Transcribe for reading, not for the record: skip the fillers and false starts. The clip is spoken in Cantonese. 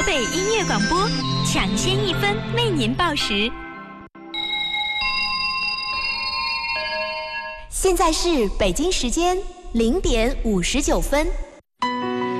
河北音乐广播，抢先1分为您报时。 现在是北京时间0点59分。